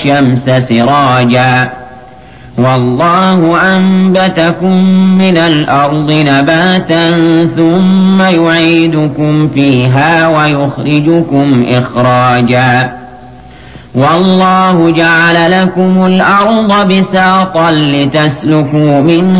والشمس سراجا والله أنبتكم من الأرض نباتا ثم يعيدكم فيها ويخرجكم إخراجا والله جعل لكم الأرض بساطا لتسلكوا منها